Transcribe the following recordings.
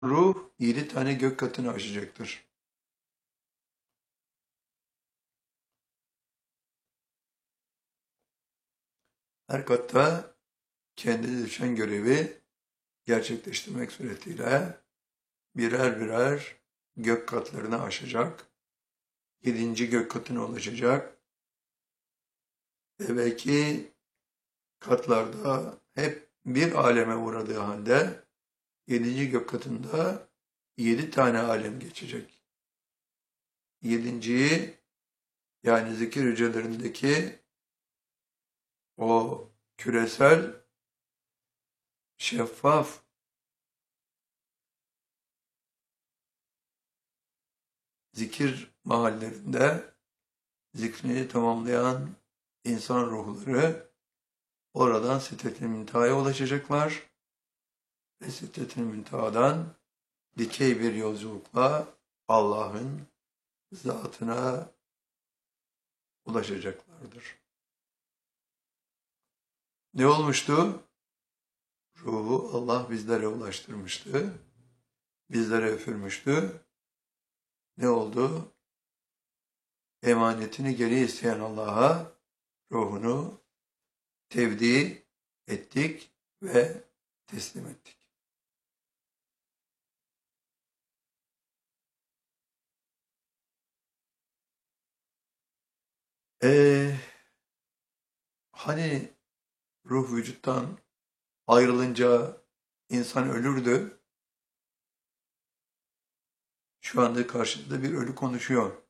Ruh 7 tane gök katını aşacaktır. Her katta kendine düşen görevi gerçekleştirmek suretiyle birer birer gök katlarını aşacak. 7. gök katına ulaşacak. Ve belki katlarda hep bir aleme uğradığı halde 7. gök katında 7 tane alem geçecek. 7.'yi yani zikir hücrelerindeki o küresel, şeffaf zikir mahallerinde zikrini tamamlayan insan ruhları oradan Sidret-i Münteha'ya ulaşacaklar ve Sidret-i Münteha'dan dikey bir yolculukla Allah'ın zatına ulaşacaklardır. Ne olmuştu? Ruhu Allah bizlere ulaştırmıştı. Bizlere üfürmüştü. Ne oldu? Emanetini geri isteyen Allah'a ruhunu tevdi ettik ve teslim ettik. Hani ruh vücuttan ayrılınca insan ölürdü. Şu anda karşımızda bir ölü konuşuyor.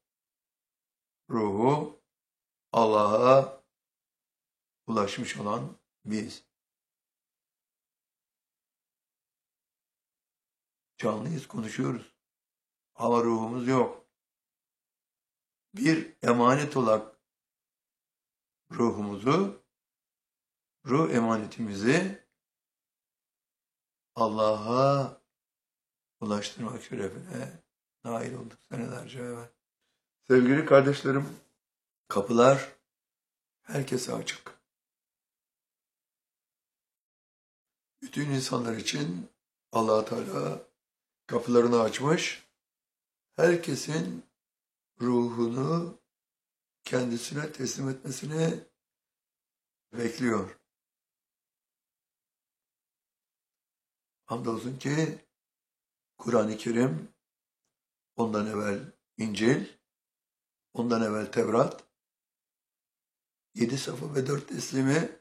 Ruhu Allah'a ulaşmış olan biz. Canlıyız, konuşuyoruz. Ama ruhumuz yok. Bir emanet olarak ruhumuzu, ruh emanetimizi Allah'a ulaştırmak şerefine nail olduk senelerce evvel. Sevgili kardeşlerim, kapılar herkese açık. Bütün insanlar için Allah Teala kapılarını açmış, herkesin ruhunu kendisine teslim etmesini bekliyor. Hamdolsun ki Kur'an-ı Kerim, ondan evvel İncil, ondan evvel Tevrat, 7 safa ve 4 teslimi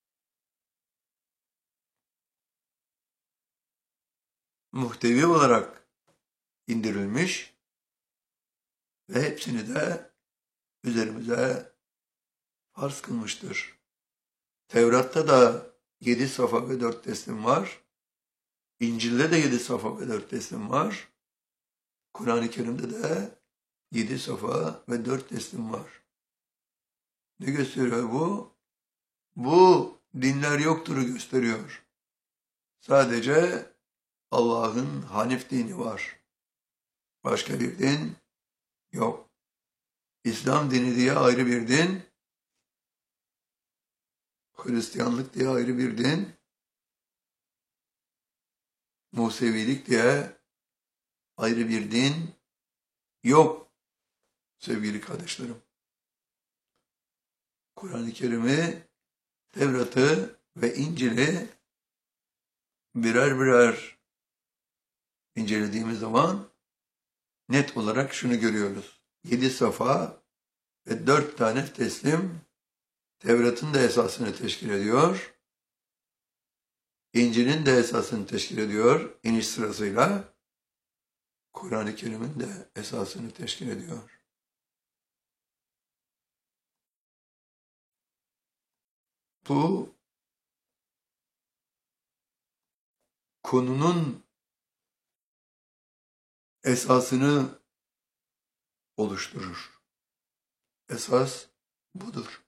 muhtevi olarak indirilmiş ve hepsini de üzerimize farz kılmıştır. Tevrat'ta da 7 safa ve 4 teslim var. İncil'de de 7 safa ve 4 teslim var. Kur'an-ı Kerim'de de 7 safa ve 4 teslim var. Ne gösteriyor bu? Bu dinler yoktur'u gösteriyor. Sadece Allah'ın Hanif dini var. Başka bir din yok. İslam dini diye ayrı bir din, Hristiyanlık diye ayrı bir din, Musevilik diye ayrı bir din yok sevgili kardeşlerim. Kur'an-ı Kerim'i, Tevrat'ı ve İncil'i birer birer incelediğimiz zaman net olarak şunu görüyoruz. 7 safa ve 4 tane teslim Tevrat'ın da esasını teşkil ediyor. İncil'in de esasını teşkil ediyor iniş sırasıyla. Kur'an-ı Kerim'in de esasını teşkil ediyor. Bu konunun esasını oluşturur. Esas budur.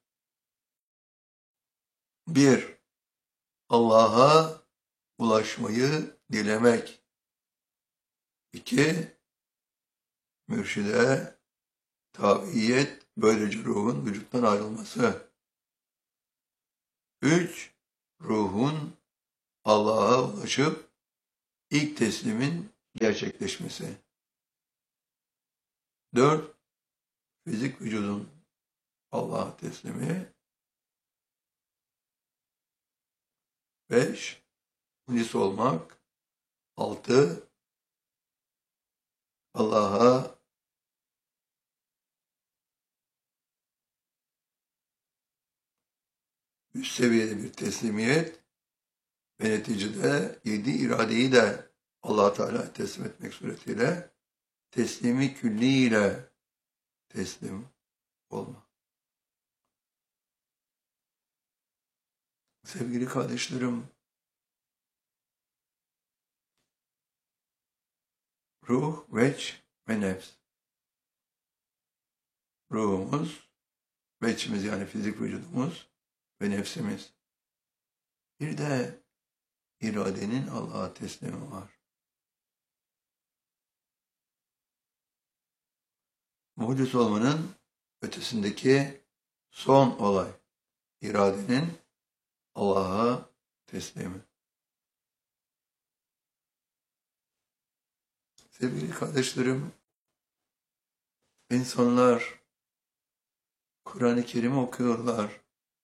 1. Allah'a ulaşmayı dilemek. 2. Mürşide tabiyet, böylece ruhun vücuttan ayrılması. 3. Ruhun Allah'a ulaşıp ilk teslimin gerçekleşmesi. 4. Fizik vücudun Allah'a teslimi. 5. Unis olmak. 6. Allah'a üst seviyede bir teslimiyet ve neticede 7 iradeyi de Allah Teala teslim etmek suretiyle teslimi külliyle teslim olma. Sevgili kardeşlerim, ruh, veç ve nefs. Ruhumuz, veçimiz yani fizik vücudumuz ve nefsimiz. Bir de iradenin Allah'a teslimi var. Muhdis olmanın ötesindeki son olay, iradenin Allah'a teslimi. Sevgili kardeşlerim, insanlar Kur'an-ı Kerim'i okuyorlar.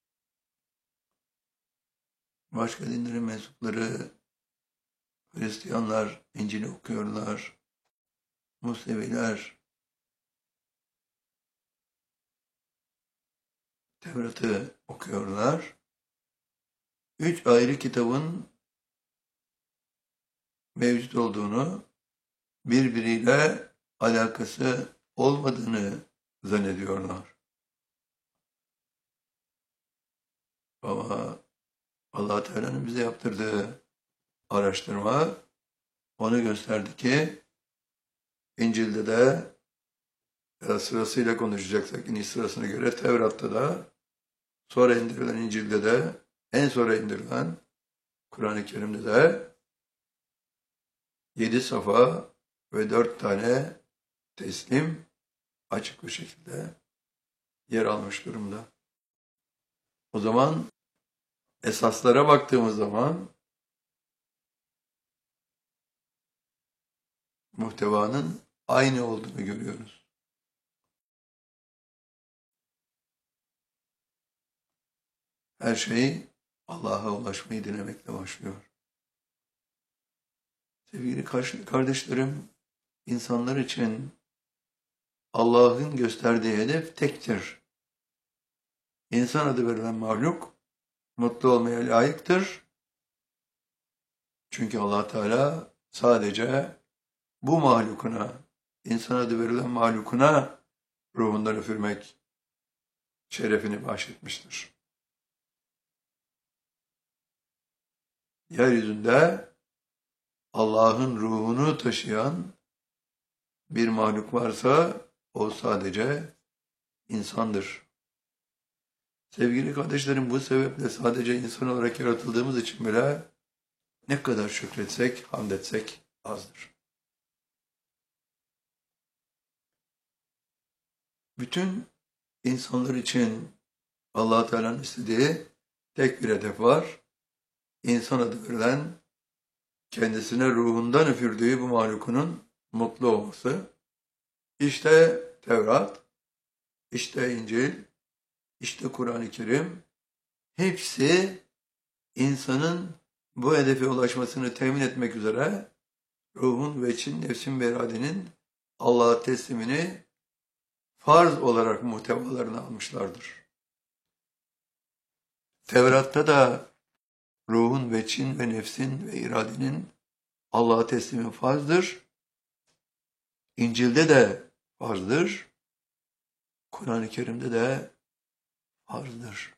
Başka dinlerin mensupları, Hristiyanlar İncil'i okuyorlar. Museviler Tevrat'ı okuyorlar. 3 ayrı kitabın mevcut olduğunu, birbiriyle alakası olmadığını zannediyorlar. Ama Allah Teala'nın bize yaptırdığı araştırma onu gösterdi ki İncil'de de sırasıyla konuşacaksak iniş sırasına göre Tevrat'ta da sonra indirilen İncil'de de en sonra indirilen Kur'an-ı Kerim'de de 7 safa ve 4 tane teslim açık bir şekilde yer almış durumda. O zaman esaslara baktığımız zaman muhtevanın aynı olduğunu görüyoruz. Her şey Allah'a ulaşmayı dilemekle başlıyor. Sevgili kardeşlerim, insanlar için Allah'ın gösterdiği hedef tektir. İnsan adı verilen mahluk mutlu olmaya layıktır. Çünkü Allah Teala sadece bu mahlukuna, insan adı verilen mahlukuna ruhundan üfürmek şerefini bahşetmiştir. Yeryüzünde Allah'ın ruhunu taşıyan bir mahluk varsa o sadece insandır. Sevgili kardeşlerim, bu sebeple sadece insan olarak yaratıldığımız için bile ne kadar şükretsek, hamd etsek azdır. Bütün insanlar için Allah Teala'nın istediği tek bir hedef var. İnsan adı verilen, kendisine ruhundan üfürdüğü bu mahlukunun mutlu olması. İşte Tevrat, işte İncil, işte Kur'an-ı Kerim, hepsi insanın bu hedefe ulaşmasını temin etmek üzere ruhun, veçin, nefsin ve iradenin Allah'a teslimini farz olarak muhtevalarına almışlardır. Tevrat'ta da ruhun, veçin ve nefsin ve iradenin Allah'a teslimi farzdır. İncil'de de farzdır. Kur'an-ı Kerim'de de farzdır.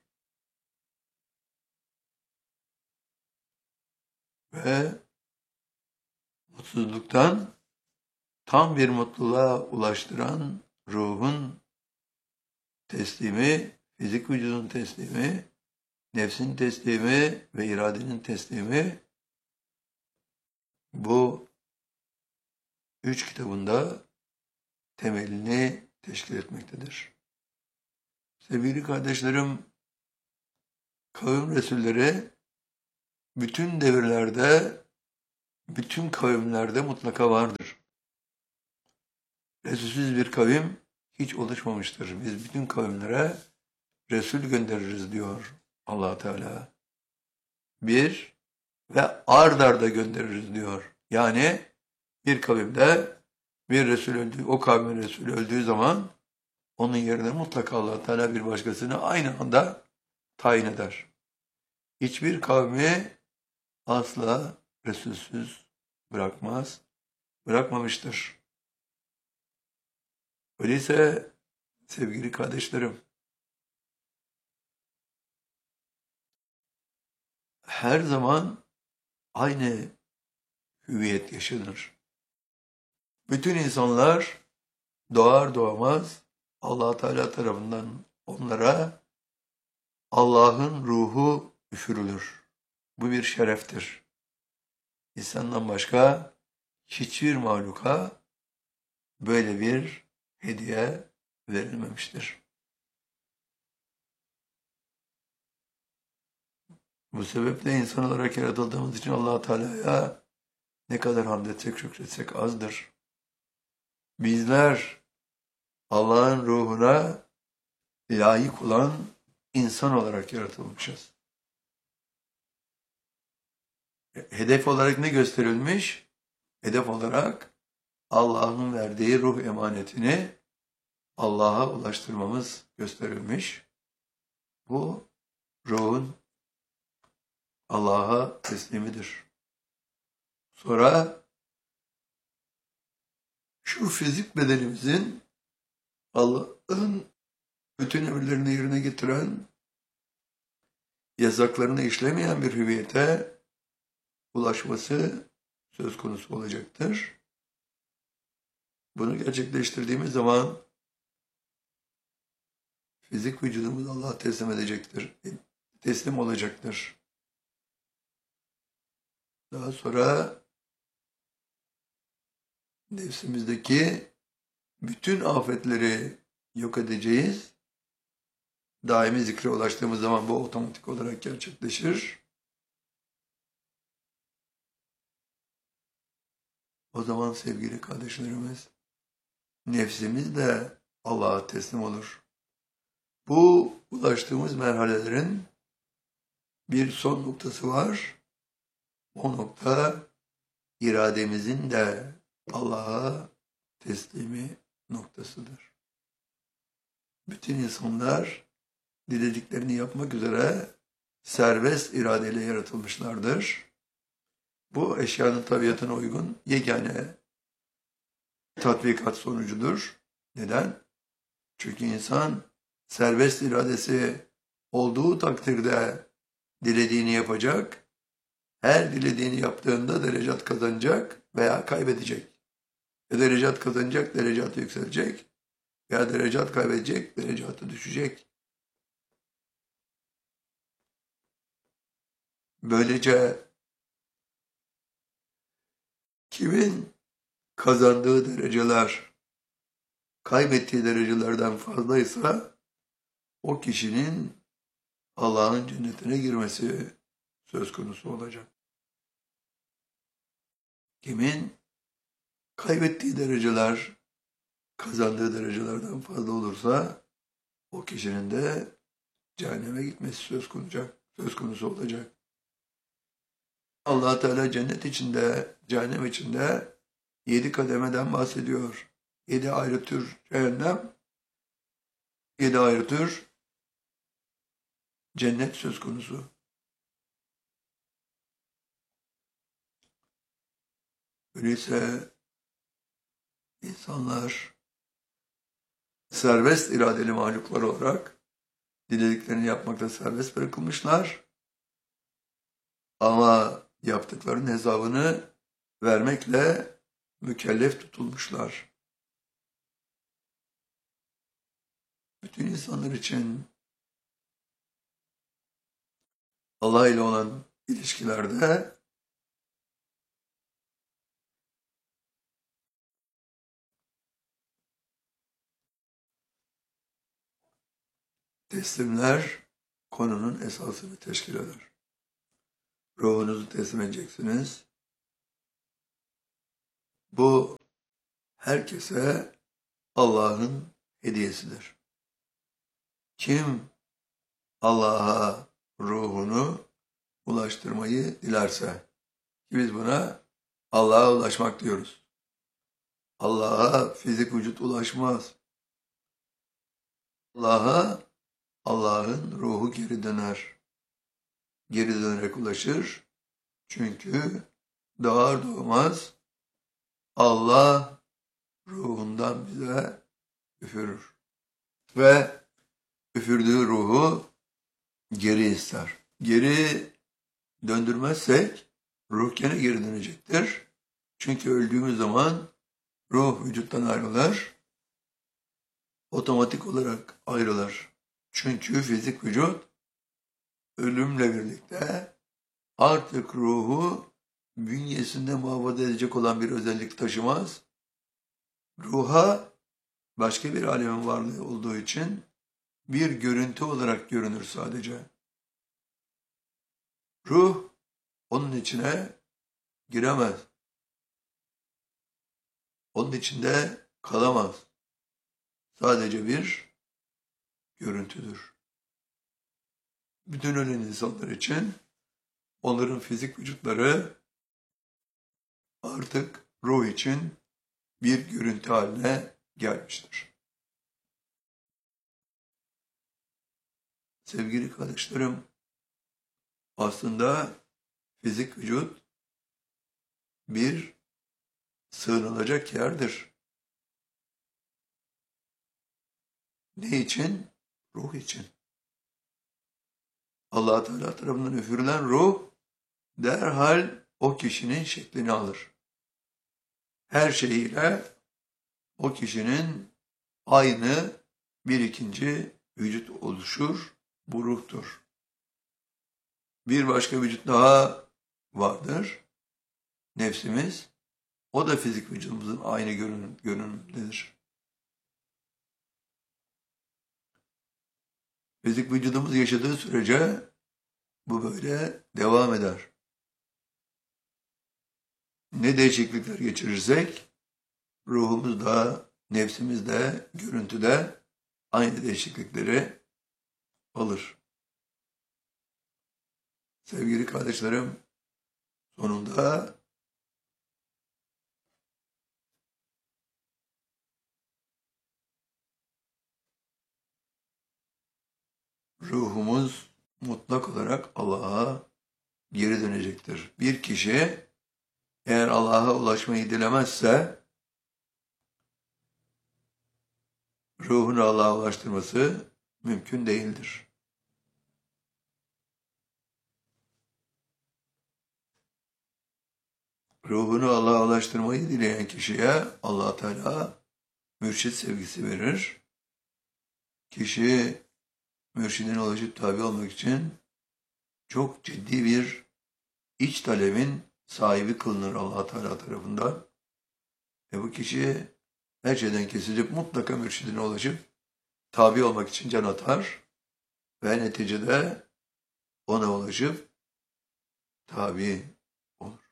Ve mutsuzluktan tam bir mutluluğa ulaştıran ruhun teslimi, fizik vücudun teslimi, nefsin teslimi ve iradenin teslimi bu 3 kitabında temelini teşkil etmektedir. Sevgili kardeşlerim, kavim resulleri bütün devirlerde bütün kavimlerde mutlaka vardır. Resulsüz bir kavim hiç oluşmamıştır. Biz bütün kavimlere Resul göndeririz diyor Allah Teala. Bir ve ard arda göndeririz diyor. Yani bir kavimde bir Resul öldüğü, o kavmin Resulü öldüğü zaman onun yerine mutlaka Allah Teala bir başkasını aynı anda tayin eder. Hiçbir kavmi asla Resulsüz bırakmaz, bırakmamıştır. Öyleyse sevgili kardeşlerim, her zaman aynı hüviyet yaşanır. Bütün insanlar doğar doğmaz Allah Teala tarafından onlara Allah'ın ruhu üfürülür. Bu bir şereftir. İnsandan başka hiçbir mahluka böyle bir hediye verilmemiştir. Bu sebeple insan olarak yaratıldığımız için Allah Teala'ya ne kadar hamd etsek, şükretsek azdır. Bizler Allah'ın ruhuna layık olan insan olarak yaratılmışız. Hedef olarak ne gösterilmiş? Hedef olarak Allah'ın verdiği ruh emanetini Allah'a ulaştırmamız gösterilmiş. Bu ruhun Allah'a teslimidir. Sonra şu fizik bedenimizin Allah'ın bütün emirlerini yerine getiren, yasaklarını işlemeyen bir hüviyete ulaşması söz konusu olacaktır. Bunu gerçekleştirdiğimiz zaman fizik vücudumuz Allah'a teslim edecektir, teslim olacaktır. Daha sonra nefsimizdeki bütün afetleri yok edeceğiz. Daimi zikre ulaştığımız zaman bu otomatik olarak gerçekleşir. O zaman sevgili kardeşlerimiz, nefsimiz de Allah'a teslim olur. Bu ulaştığımız merhalelerin bir son noktası var. O nokta irademizin de Allah'a teslimi noktasıdır. Bütün insanlar dilediklerini yapmak üzere serbest iradeyle yaratılmışlardır. Bu eşyanın tabiatına uygun yegane tatbikat sonucudur. Neden? Çünkü insan serbest iradesi olduğu takdirde dilediğini yapacak, her dilediğini yaptığında derecat kazanacak veya kaybedecek. Derecat kazanacak, derecatı yükselecek veya derecat kaybedecek, derecatı düşecek. Böylece kimin kazandığı dereceler kaybettiği derecelerden fazlaysa o kişinin Allah'ın cennetine girmesi söz konusu olacak. Kimin kaybettiği dereceler kazandığı derecelerden fazla olursa o kişinin de cehenneme gitmesi söz konusu olacak. Allah Teala cennet içinde, cehennem içinde 7 kademeden bahsediyor. 7 ayrı tür cehennem, 7 ayrı tür cennet söz konusu. Öyleyse insanlar serbest iradeli mahluklar olarak dilediklerini yapmakta serbest bırakılmışlar. Ama yaptıklarının hesabını vermekle mükellef tutulmuşlar. Bütün insanlar için Allah ile olan ilişkilerde teslimler konunun esasını teşkil eder. Ruhunuzu teslim edeceksiniz. Bu herkese Allah'ın hediyesidir. Kim Allah'a ruhunu ulaştırmayı dilerse, ki biz buna Allah'a ulaşmak diyoruz. Allah'a fizik vücut ulaşmaz. Allah'a Allah'ın ruhu geri döner. Geri dönerek ulaşır. Çünkü doğar doğmaz Allah ruhundan bize üfürür. Ve üfürdüğü ruhu geri ister. Geri döndürmezsek ruh gene geri dönecektir. Çünkü öldüğümüz zaman ruh vücuttan ayrılır. Otomatik olarak ayrılır. Çünkü fizik vücut ölümle birlikte artık ruhu bünyesinde muhafaza edecek olan bir özellik taşımaz. Ruha başka bir alemin varlığı olduğu için bir görüntü olarak görünür sadece. Ruh onun içine giremez. Onun içinde kalamaz. Sadece bir görüntüdür. Bütün ölen insanlar için onların fizik vücutları artık ruh için bir görüntü haline gelmiştir. Sevgili kardeşlerim, aslında fizik vücut bir sığınılacak yerdir. Ne için? Ruh için. Allah Teala tarafından üfürülen ruh derhal o kişinin şeklini alır. Her şeyiyle o kişinin aynı bir ikinci vücut oluşur. Bu ruhtur. Bir başka vücut daha vardır. Nefsimiz. O da fizik vücudumuzun aynı görünümündedir. Fizik vücudumuz yaşadığı sürece bu böyle devam eder. Ne değişiklikler geçirirsek ruhumuz da, nefsimiz de, görüntüde aynı değişiklikleri alır. Sevgili kardeşlerim, sonunda ruhumuz mutlak olarak Allah'a geri dönecektir. Bir kişi eğer Allah'a ulaşmayı dilemezse ruhunu Allah'a ulaştırması mümkün değildir. Ruhunu Allah'a ulaştırmayı dileyen kişiye Allah Teala mürşit sevgisi verir. Kişi mürşidine ulaşıp tabi olmak için çok ciddi bir iç talebin sahibi kılınır Allah Teala tarafından. Bu kişi her şeyden kesilip mutlaka mürşidine ulaşıp tabi olmak için can atar ve neticede ona ulaşıp tabi olur.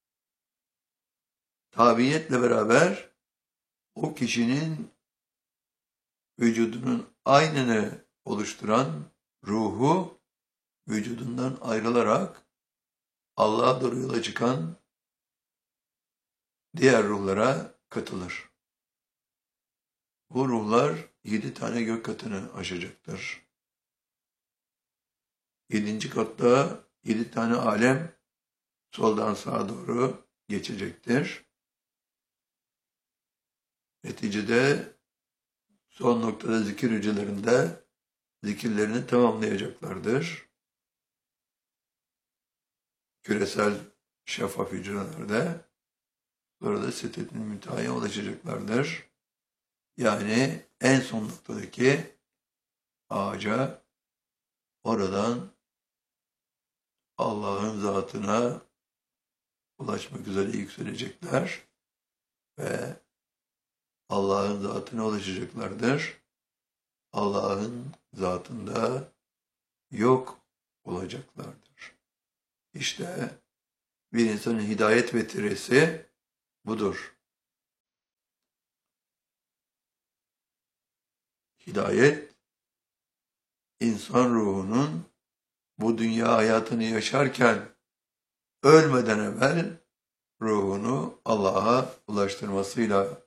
Tabiyetle beraber o kişinin vücudunun aynını oluşturan ruhu vücudundan ayrılarak Allah'a doğru yola çıkan diğer ruhlara katılır. Bu ruhlar 7 tane gök katını aşacaktır. 7. katta 7 tane alem soldan sağa doğru geçecektir. Neticede son noktada zikir hücrelerinde zikirlerini tamamlayacaklardır. Küresel şeffaf hücrelerde sonra da Sidret-i Münteha'ya ulaşacaklardır. Yani en son noktadaki ağaca oradan Allah'ın zatına ulaşmak üzere yükselecekler ve Allah'ın zatına ulaşacaklardır. Allah'ın zatında yok olacaklardır. İşte bir insanın hidayet vetiresi budur. Hidayet, insan ruhunun bu dünya hayatını yaşarken ölmeden evvel ruhunu Allah'a ulaştırmasıyla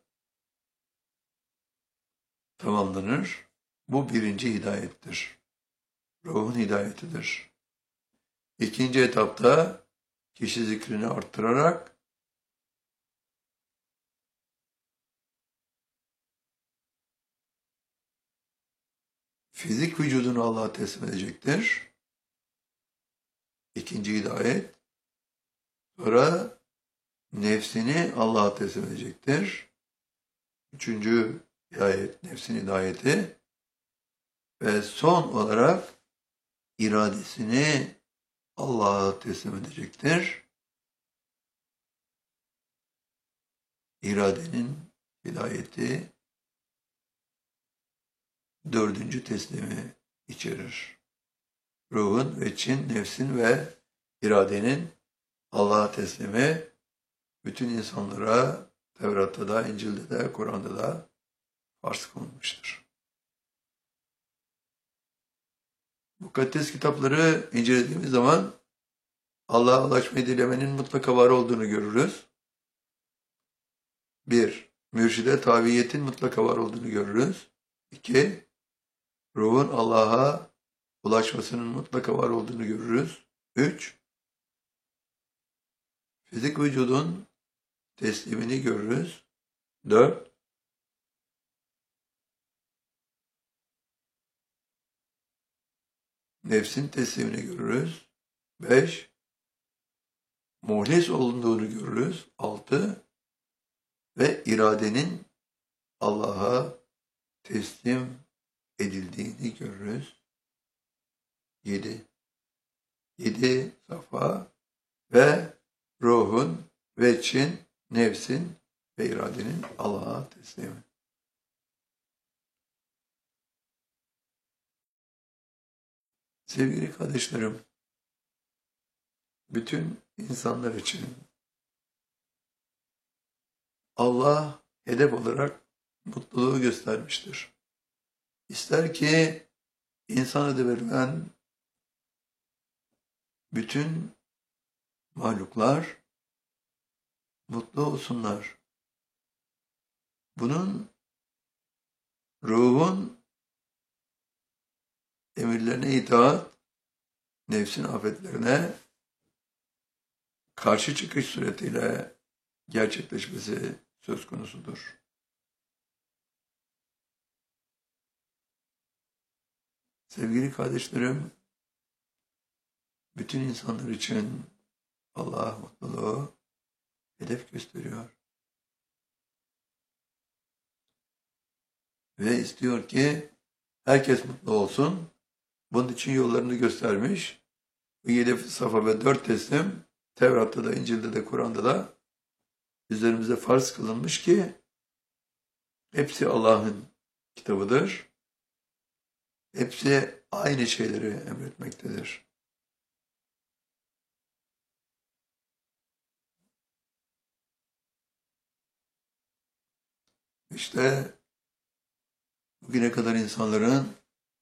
tamamlanır. Bu birinci hidayettir. Ruhun hidayetidir. İkinci etapta kişi zikrini arttırarak fizik vücudunu Allah'a teslim edecektir. İkinci hidayet. Sonra nefsini Allah'a teslim edecektir. Üçüncü hidayet, nefsin hidayeti. Ve son olarak iradesini Allah'a teslim edecektir. İradenin hidayeti dördüncü teslimi içerir. Ruhun ve nefsin ve iradenin Allah'a teslimi bütün insanlara Tevrat'ta da, İncil'de de, Kur'an'da da farz kılınmıştır. Mukaddes kitapları incelediğimiz zaman Allah'a ulaşmayı dilemenin mutlaka var olduğunu görürüz. Bir, mürşide tabiiyetin mutlaka var olduğunu görürüz. İki, ruhun Allah'a ulaşmasının mutlaka var olduğunu görürüz. Üç, fizik vücudun teslimini görürüz. Dört, nefsin teslimini görürüz. Beş, muhlis olduğunu görürüz. Altı, ve iradenin Allah'a teslim edildiğini görürüz. Yedi. Yedi safa ve ruhun, veçin, nefsin ve iradenin Allah'a teslimi. Sevgili kardeşlerim, bütün insanlar için Allah hedef olarak mutluluğu göstermiştir. İster ki insan adı verilen bütün mahluklar mutlu olsunlar. Bunun ruhun emirlerine itaat, nefsin afetlerine karşı çıkış suretiyle gerçekleşmesi söz konusudur. Sevgili kardeşlerim, bütün insanlar için Allah mutluluğu hedef gösteriyor. Ve istiyor ki herkes mutlu olsun. Bunun için yollarını göstermiş. Bu 7 safa ve 4 teslim Tevrat'ta da, İncil'de de, Kur'an'da da üzerimize farz kılınmış ki hepsi Allah'ın kitabıdır. Hepsi aynı şeyleri emretmektedir. İşte bugüne kadar insanların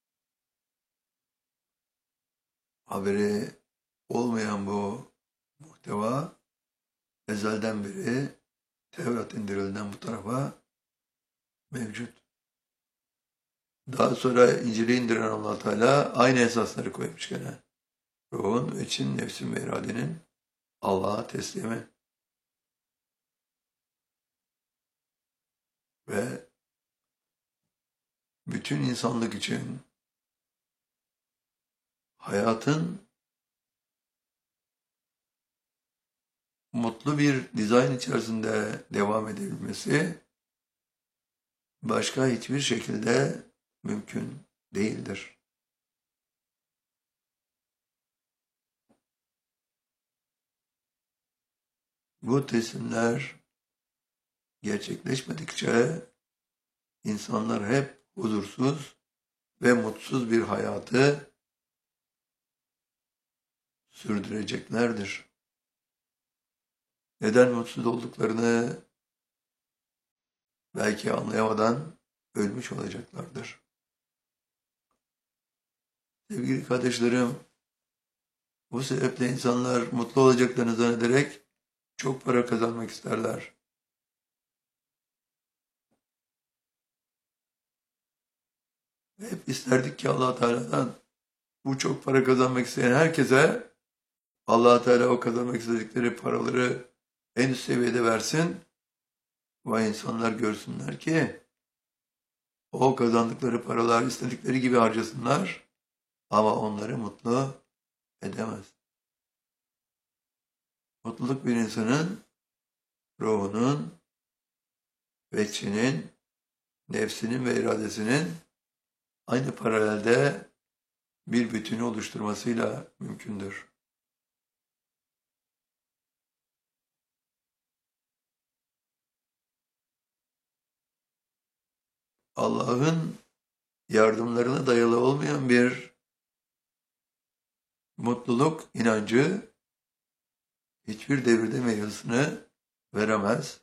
haberi olmayan bu muhteva ezelden beri Tevrat indirilden bu tarafa mevcut. Daha sonra İncil'i indiren Allah Teala aynı esasları koymuş gene. Ruhun, için, nefsin ve iradenin Allah'a teslimi. Ve bütün insanlık için hayatın mutlu bir dizayn içerisinde devam edebilmesi başka hiçbir şekilde mümkün değildir. Bu teslimler gerçekleşmedikçe insanlar hep huzursuz ve mutsuz bir hayatı sürdüreceklerdir. Neden mutsuz olduklarını belki anlayamadan ölmüş olacaklardır. Sevgili kardeşlerim, bu sebeple insanlar mutlu olacaklarını zannederek çok para kazanmak isterler. Hep isterdik ki Allah Teala'dan bu çok para kazanmak isteyen herkese Allah Teala o kazanmak istedikleri paraları en üst seviyede versin ve insanlar görsünler ki o kazandıkları paralar istedikleri gibi harcasınlar ama onları mutlu edemez. Mutluluk bir insanın ruhunun, veçhinin, nefsinin ve iradesinin aynı paralelde bir bütünü oluşturmasıyla mümkündür. Allah'ın yardımlarına dayalı olmayan bir mutluluk inancı hiçbir devirde meyvesini veremez.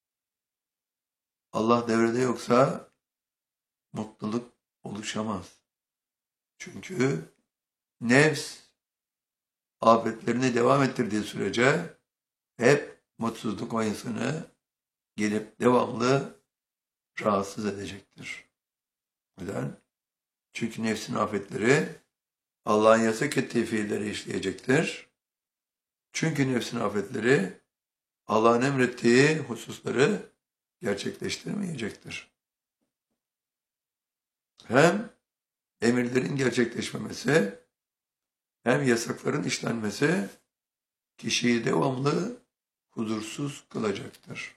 Allah devrede yoksa mutluluk oluşamaz. Çünkü nefs afetlerini devam ettirdiği sürece hep mutsuzluk o insanı gelip devamlı rahatsız edecektir. Neden? Çünkü nefsin afetleri Allah'ın yasak ettiği fiilleri işleyecektir. Çünkü nefsin afetleri Allah'ın emrettiği hususları gerçekleştirmeyecektir. Hem emirlerin gerçekleşmemesi hem yasakların işlenmesi kişiyi devamlı huzursuz kılacaktır.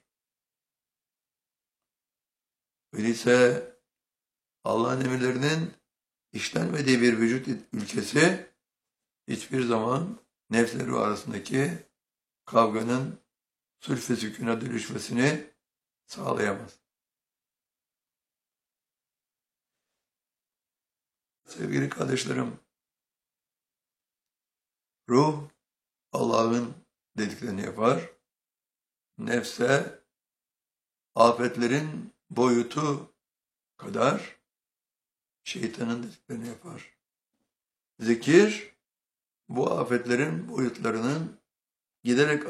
Öyleyse Allah'ın emirlerinin işlenmediği bir vücut ülkesi hiçbir zaman nefsleri arasındaki kavganın sülh ve sükûna dönüşmesini sağlayamaz. Sevgili kardeşlerim, ruh Allah'ın dediklerini yapar. Nefse afetlerin boyutu kadar şeytanın dediklerini yapar. Zikir bu afetlerin boyutlarının giderek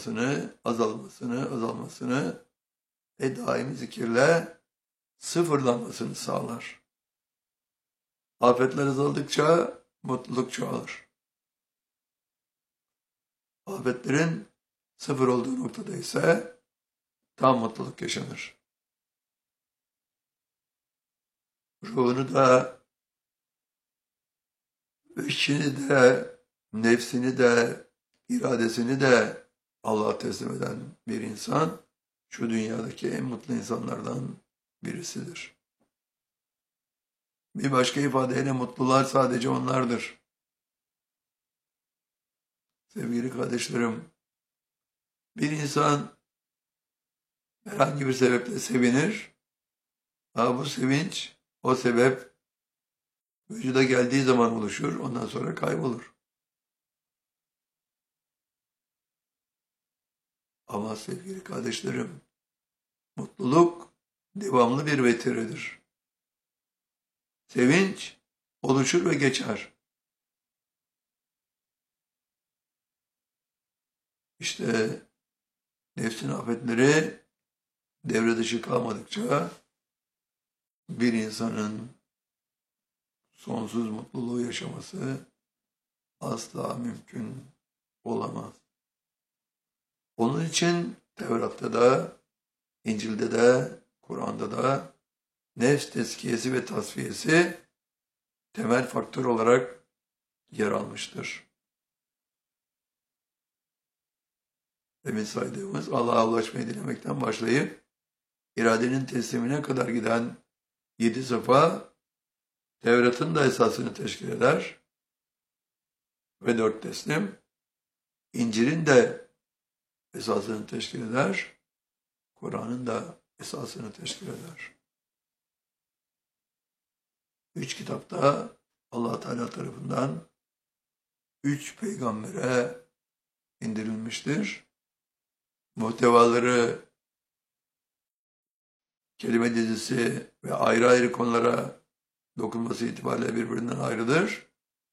azalmasını ve daimi zikirle sıfırlanmasını sağlar. Afetler azaldıkça mutluluk çoğalır. Afetlerin sıfır olduğu noktada ise tam mutluluk yaşanır. Ruhunu da, içini de, nefsini de, iradesini de Allah'a teslim eden bir insan, şu dünyadaki en mutlu insanlardan birisidir. Bir başka ifadeyle mutlular sadece onlardır. Sevgili kardeşlerim, bir insan herhangi bir sebeple sevinir, ama bu sevinç, o sebep vücuda geldiği zaman oluşur, ondan sonra kaybolur. Ama sevgili kardeşlerim, mutluluk devamlı bir vetiredir. Sevinç oluşur ve geçer. İşte nefsin afetleri devre dışı kalmadıkça bir insanın sonsuz mutluluğu yaşaması asla mümkün olamaz. Onun için Tevrat'ta da, İncil'de de, Kur'an'da da nefs tezkiyesi ve tasfiyesi temel faktör olarak yer almıştır. Demin saydığımız Allah'a ulaşmayı dilemekten başlayıp iradenin teslimine kadar giden 7 safa Tevrat'ın da esasını teşkil eder ve 4 teslim İncil'in de esasını teşkil eder, Kur'an'ın da esasını teşkil eder. 3 kitapta Allah Teala tarafından 3 peygambere indirilmiştir. Muhtevaları, kelime dizisi ve ayrı ayrı konulara dokunması itibariyle birbirinden ayrıdır.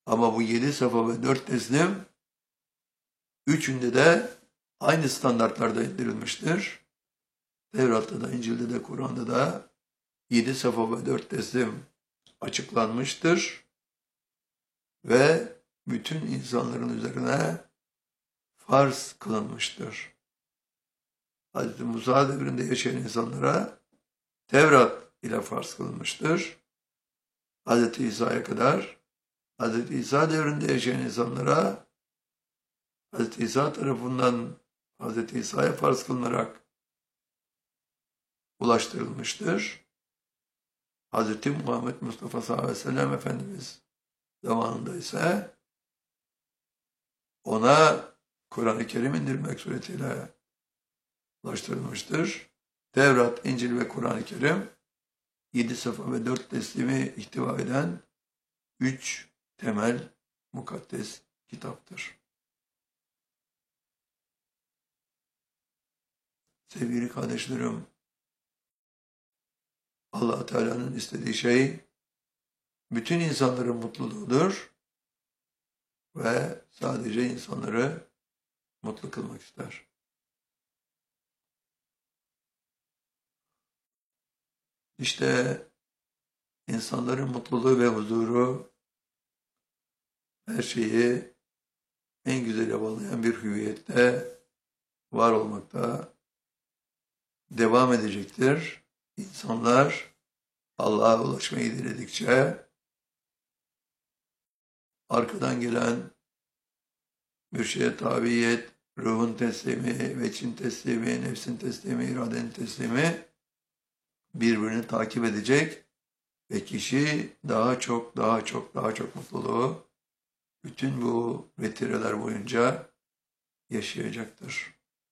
Ama bu 7 safa ve 4 teslim üçünde de aynı standartlarda indirilmiştir. Tevrat'ta da, İncil'de de, Kur'an'da da 7 safa ve 4 teslim açıklanmıştır ve bütün insanların üzerine farz kılınmıştır. Hz. Musa devrinde yaşayan insanlara Tevrat ile farz kılınmıştır. Hz. İsa'ya kadar Hz. İsa devrinde yaşayan insanlara Hz. İsa tarafından Hz. İsa'ya farz kılınarak ulaştırılmıştır. Hz. Muhammed Mustafa sallallahu aleyhi ve sellem Efendimiz zamanında ise ona Kur'an-ı Kerim indirmek suretiyle ulaştırılmıştır. Tevrat, İncil ve Kur'an-ı Kerim 7 safa ve 4 teslimi ihtiva eden 3 temel mukaddes kitaptır. Sevgili kardeşlerim, Allah Teala'nın istediği şey bütün insanların mutluluğudur ve sadece insanları mutlu kılmak ister. İşte insanların mutluluğu ve huzuru her şeyi en güzel bağlayan bir hüviyette var olmakta devam edecektir. İnsanlar Allah'a ulaşmayı diledikçe arkadan gelen mürşide tabiyet, ruhun teslimi, veçin teslimi, nefsin teslimi, iradenin teslimi birbirini takip edecek ve kişi daha çok mutluluğu bütün bu vetireler boyunca yaşayacaktır.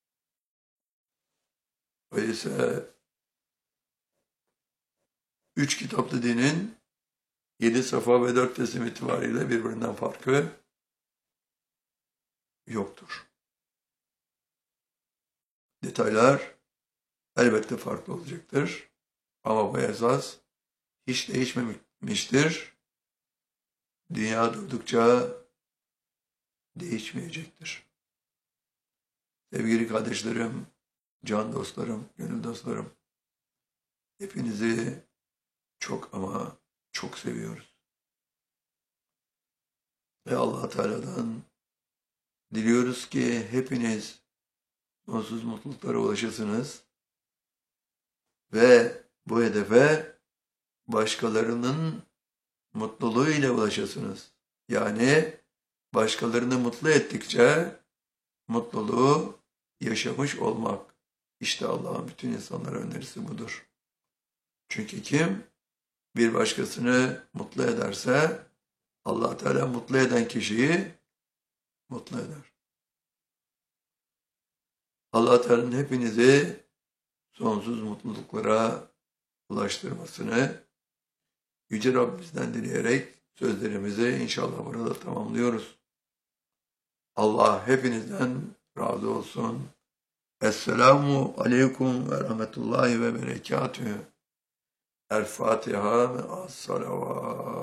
Öyleyse 3 kitaplı dinin 7 safa ve 4 teslim itibariyle birbirinden farkı yoktur. Detaylar elbette farklı olacaktır. Ama bu esas hiç değişmemiştir. Dünya durdukça değişmeyecektir. Sevgili kardeşlerim, can dostlarım, gönül dostlarım, hepinizi çok ama çok seviyoruz. Ve Allah Teala'dan diliyoruz ki hepiniz sonsuz mutluluklara ulaşasınız ve bu hedefe başkalarının mutluluğuyla ulaşasınız. Yani başkalarını mutlu ettikçe mutluluğu yaşamış olmak. İşte Allah'ın bütün insanlara önerisi budur. Çünkü kim bir başkasını mutlu ederse Allah Teala mutlu eden kişiyi mutlu eder. Allah Teala'nın hepinizi sonsuz mutluluklara ulaştırmasını Yüce Rabbimizden dileyerek sözlerimizi inşallah burada tamamlıyoruz. Allah hepinizden razı olsun. Esselamu aleyküm ve rahmetullahi ve berekatühü. El Fatiha ve as-salavat.